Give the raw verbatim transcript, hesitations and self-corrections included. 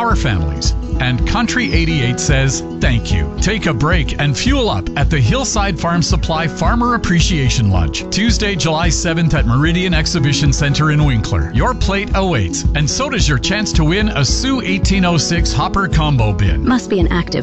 our families. And Country eighty-eight says thank you. Take a break and fuel up at the Hillside Farm Supply Farmer Appreciation Lunch, Tuesday, July seventh at Meridian Exhibition Center in Winkler. Your plate awaits, and so does your chance to win a Sioux eighteen oh six Hopper Combo Bin. Must be an active